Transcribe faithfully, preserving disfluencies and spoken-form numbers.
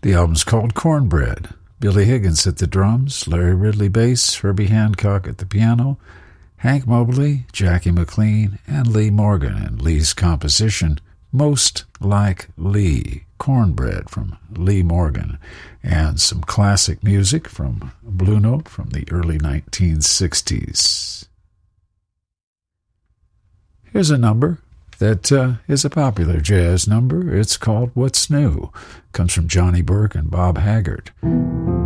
The album's called Cornbread. Billy Higgins at the drums, Larry Ridley bass, Herbie Hancock at the piano, Hank Mobley, Jackie McLean, and Lee Morgan, and Lee's composition, Most Like Lee, Cornbread from Lee Morgan, and some classic music from Blue Note from the early nineteen sixties. Here's a number that uh, is a popular jazz number. It's called What's New. Comes from Johnny Burke and Bob Haggart.